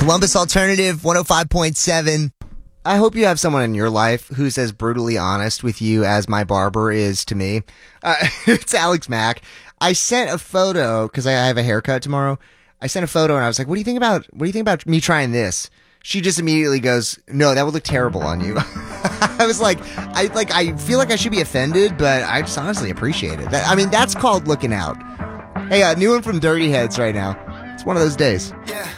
Columbus Alternative 105.7. I hope you have someone in your life who's as brutally honest with you as my barber is to me. It's Alex Mack. I sent a photo because I have a haircut tomorrow. I sent a photo and I was like, what do you think about me trying this? She just immediately goes, no, that would look terrible on you. I was like, I feel like I should be offended, but I just honestly appreciate it. That's called looking out. Hey, new one from Dirty Heads right now. It's one of those days. Yeah.